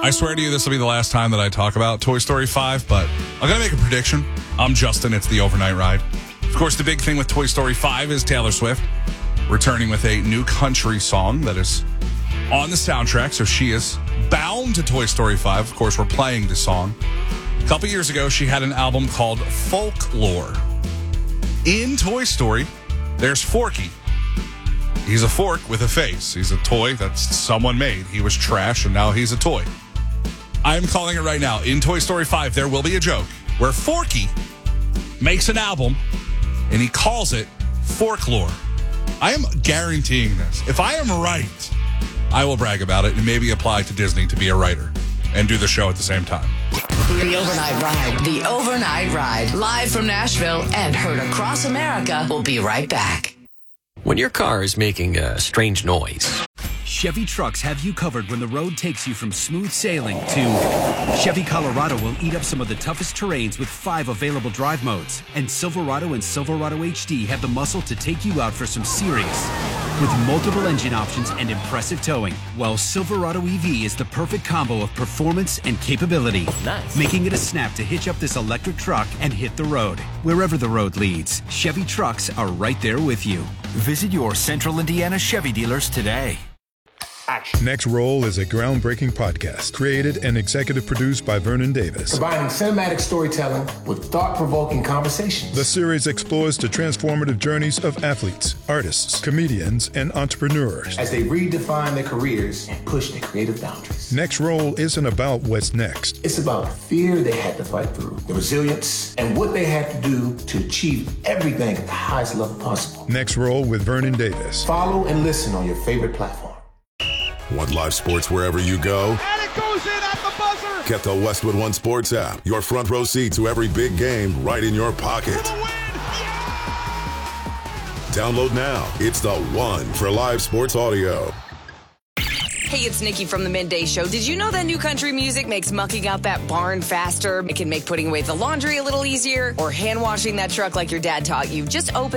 I swear to you, this will be the last time that I talk about Toy Story 5, but I'm going to make a prediction. I'm Justin. It's the overnight ride. Of course, the big thing with Toy Story 5 is Taylor Swift returning with a new country song that is on the soundtrack, so she is bound to Toy Story 5. Of course, we're playing the song. A couple years ago, she had an album called Folklore. In Toy Story, there's Forky. He's a fork with a face. He's a toy that someone made. He was trash, and now he's a toy. I'm calling it right now. In Toy Story 5, there will be a joke where Forky makes an album, and he calls it Folklore. I am guaranteeing this. If I am right, I will brag about it and maybe apply to Disney to be a writer and do the show at the same time. The Overnight Ride. The Overnight Ride. Live from Nashville and heard across America. We'll be right back. When your car is making a strange noise, Chevy trucks have you covered when the road takes you from smooth sailing to Chevy Colorado will eat up some of the toughest terrains with 5 available drive modes. And Silverado and Silverado HD have the muscle to take you out for some serious with multiple engine options and impressive towing. While Silverado EV is the perfect combo of performance and capability. Nice. Making it a snap to hitch up this electric truck and hit the road. Wherever the road leads, Chevy trucks are right there with you. Visit your Central Indiana Chevy dealers today. Next Roll is a groundbreaking podcast created and executive produced by Vernon Davis. Combining cinematic storytelling with thought-provoking conversations. The series explores the transformative journeys of athletes, artists, comedians, and entrepreneurs as they redefine their careers and push their creative boundaries. Next Roll isn't about what's next. It's about the fear they had to fight through, the resilience, and what they had to do to achieve everything at the highest level possible. Next Roll with Vernon Davis. Follow and listen on your favorite platform. Want live sports wherever you go? And it goes in at the buzzer! Get the Westwood One Sports app. Your front row seat to every big game right in your pocket. For the win! Yeah! Download now. It's the one for live sports audio. Hey, it's Nikki from the Midday Show. Did you know that new country music makes mucking out that barn faster? It can make putting away the laundry a little easier or hand washing that truck like your dad taught you. Just open